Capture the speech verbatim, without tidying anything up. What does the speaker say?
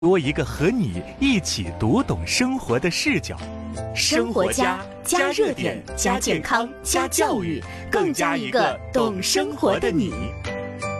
多一个和你一起读懂生活的视角。 生活家加热点加健康加教育，更加一个懂生活的你。